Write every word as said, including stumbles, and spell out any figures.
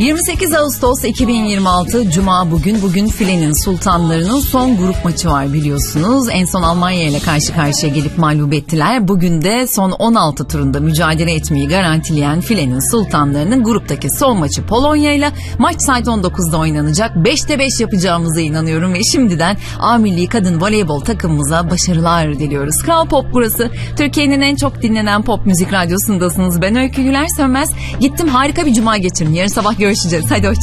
yirmi sekiz Ağustos iki bin yirmi altı Cuma bugün. Bugün filenin sultanlarının son grup maçı var biliyorsunuz. En son Almanya ile karşı karşıya gelip mağlup ettiler. Bugün de son on altı turunda mücadele etmeyi garantileyen filenin sultanlarının gruptaki son maçı Polonya ile. Maç saat on dokuzda oynanacak. beşte beş yapacağımıza inanıyorum ve şimdiden A Milli Kadın Voleybol takımımıza başarılar diliyoruz. Kral Pop burası. Türkiye'nin en çok dinlenen pop müzik radyosundasınız. Ben Öykü Güler Sönmez. Gittim, harika bir cuma geçirin. Yarın sabah görüşeceğiz. Hadi hoşçakalın.